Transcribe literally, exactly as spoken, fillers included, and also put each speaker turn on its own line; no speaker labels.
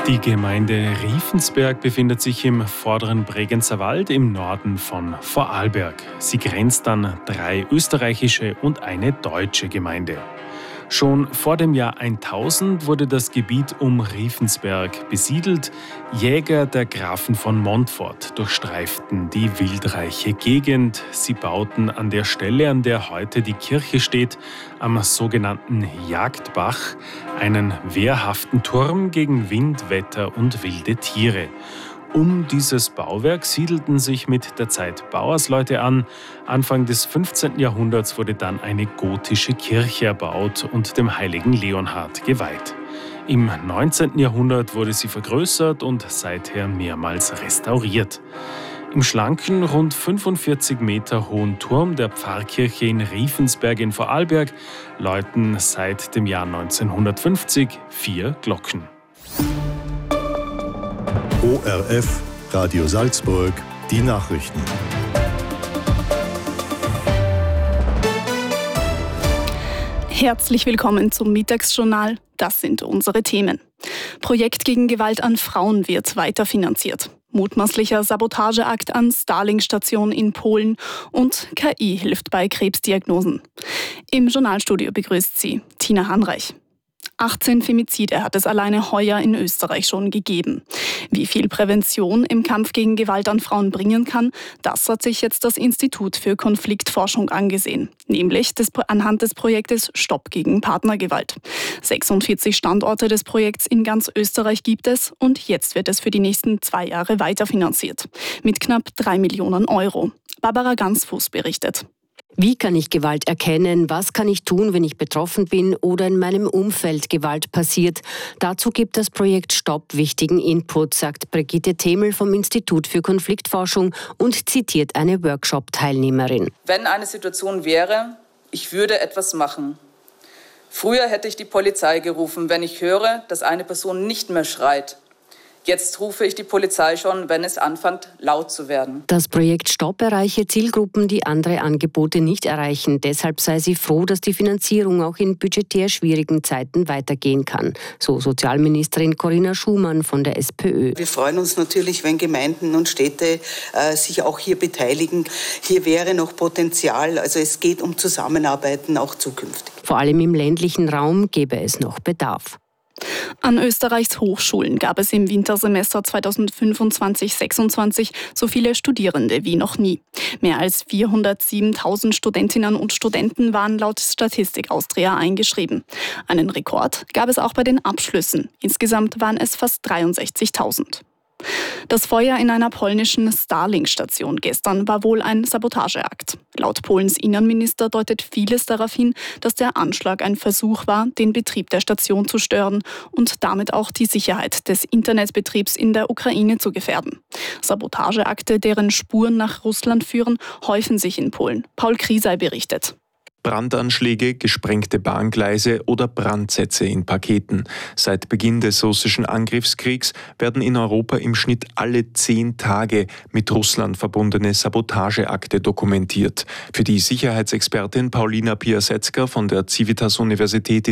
Die Gemeinde Riefensberg befindet sich im vorderen Bregenzer Wald im Norden von Vorarlberg. Sie grenzt an drei österreichische und eine deutsche Gemeinde. Schon vor dem Jahr tausend wurde das Gebiet um Riefensberg besiedelt. Jäger der Grafen von Montfort durchstreiften die wildreiche Gegend. Sie bauten an der Stelle, an der heute die Kirche steht, am sogenannten Jagdbach, einen wehrhaften Turm gegen Wind, Wetter und wilde Tiere. Um dieses Bauwerk siedelten sich mit der Zeit Bauersleute an. Anfang des fünfzehnten Jahrhunderts wurde dann eine gotische Kirche erbaut und dem heiligen Leonhard geweiht. Im neunzehnten Jahrhundert wurde sie vergrößert und seither mehrmals restauriert. Im schlanken, rund fünfundvierzig Meter hohen Turm der Pfarrkirche in Riefensberg in Vorarlberg läuten seit dem Jahr neunzehnhundertfünfzig vier Glocken.
O R F, Radio Salzburg, die Nachrichten.
Herzlich willkommen zum Mittagsjournal. Das sind unsere Themen. Projekt gegen Gewalt an Frauen wird weiterfinanziert. Mutmaßlicher Sabotageakt an Starlink-Station in Polen und K I hilft bei Krebsdiagnosen. Im Journalstudio begrüßt sie Tina Hanreich. achtzehn Femizide hat es alleine heuer in Österreich schon gegeben. Wie viel Prävention im Kampf gegen Gewalt an Frauen bringen kann, das hat sich jetzt das Institut für Konfliktforschung angesehen. Nämlich des, anhand des Projektes Stopp gegen Partnergewalt. sechsundvierzig Standorte des Projekts in ganz Österreich gibt es und jetzt wird es für die nächsten zwei Jahre weiterfinanziert. Mit knapp drei Millionen Euro. Barbara Gansfuß berichtet.
Wie kann ich Gewalt erkennen? Was kann ich tun, wenn ich betroffen bin oder in meinem Umfeld Gewalt passiert? Dazu gibt das Projekt Stopp wichtigen Input, sagt Brigitte Themel vom Institut für Konfliktforschung und zitiert eine Workshop-Teilnehmerin.
Wenn eine Situation wäre, ich würde etwas machen. Früher hätte ich die Polizei gerufen, wenn ich höre, dass eine Person nicht mehr schreit. Jetzt rufe ich die Polizei schon, wenn es anfängt, laut zu werden.
Das Projekt Stopp erreiche Zielgruppen, die andere Angebote nicht erreichen. Deshalb sei sie froh, dass die Finanzierung auch in budgetär schwierigen Zeiten weitergehen kann. So Sozialministerin Corinna Schumann von der SPÖ.
Wir freuen uns natürlich, wenn Gemeinden und Städte äh, sich auch hier beteiligen. Hier wäre noch Potenzial. Also es geht um Zusammenarbeiten auch zukünftig.
Vor allem im ländlichen Raum gäbe es noch Bedarf.
An Österreichs Hochschulen gab es im Wintersemester zweitausendfünfundzwanzig sechsundzwanzig so viele Studierende wie noch nie. Mehr als vierhundertsiebentausend Studentinnen und Studenten waren laut Statistik Austria eingeschrieben. Einen Rekord gab es auch bei den Abschlüssen. Insgesamt waren es fast dreiundsechzigtausend. Das Feuer in einer polnischen Starlink-Station gestern war wohl ein Sabotageakt. Laut Polens Innenminister deutet vieles darauf hin, dass der Anschlag ein Versuch war, den Betrieb der Station zu stören und damit auch die Sicherheit des Internetbetriebs in der Ukraine zu gefährden. Sabotageakte, deren Spuren nach Russland führen, häufen sich in Polen. Paul Kriesei berichtet.
Brandanschläge, gesprengte Bahngleise oder Brandsätze in Paketen. Seit Beginn des russischen Angriffskriegs werden in Europa im Schnitt alle zehn Tage mit Russland verbundene Sabotageakte dokumentiert. Für die Sicherheitsexpertin Paulina Piasecka von der Civitas-Universität